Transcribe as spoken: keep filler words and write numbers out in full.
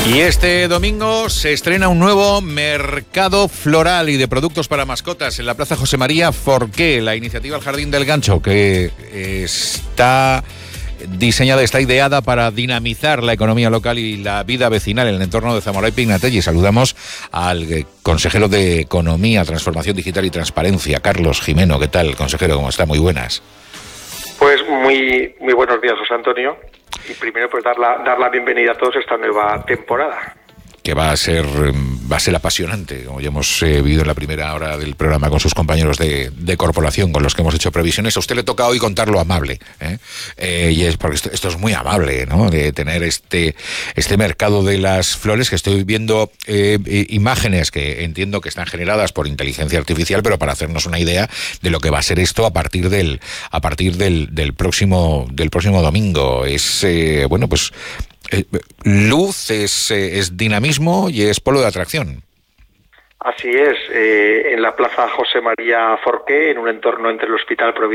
Y este domingo se estrena un nuevo mercado floral y de productos para mascotas en la Plaza José María Forqué, la iniciativa El Jardín del Gancho, que está diseñada, está ideada para dinamizar la economía local y la vida vecinal en el entorno de Zamora y Pignatelli. Saludamos al consejero de Economía, Transformación Digital y Transparencia, Carlos Jimeno. ¿Qué tal, consejero? ¿Cómo está? Muy buenas. Pues muy muy buenos días, José Antonio. Y primero, pues dar la, dar la bienvenida a todos a esta nueva temporada. Que va a ser va a ser apasionante, como ya hemos eh, vivido en la primera hora del programa con sus compañeros de, de corporación, con los que hemos hecho previsiones. A usted le toca hoy contar lo amable, ¿eh? Eh, y es porque esto, esto es muy amable, ¿no? De tener este este mercado de las flores, que estoy viendo eh, imágenes que entiendo que están generadas por inteligencia artificial, pero para hacernos una idea de lo que va a ser esto a partir del a partir del, del próximo del próximo domingo. Es eh, bueno, pues Eh, luz, es, eh, es dinamismo y es polo de atracción. Así es, eh, en la Plaza José María Forqué, en un entorno entre el Hospital Provincial